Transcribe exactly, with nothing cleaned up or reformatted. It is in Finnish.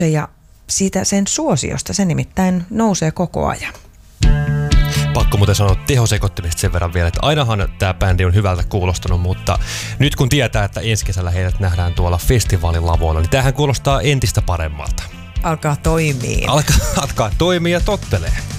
ja siitä sen suosiosta se nimittäin nousee koko ajan. Pakko muuten sanoa tehosekoittimista sen verran vielä, että ainahan tämä bändi on hyvältä kuulostanut, mutta nyt kun tietää, että ensi kesällä heidät nähdään tuolla festivaalin lavoilla, niin tämähän kuulostaa entistä paremmalta. Alkaa toimia. Alkaa, alkaa toimia ja tottelee.